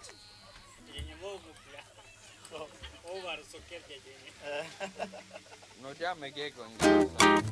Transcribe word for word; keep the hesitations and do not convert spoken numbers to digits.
Yenye Mungu pia. Over sokete yenye. No ya me quedé con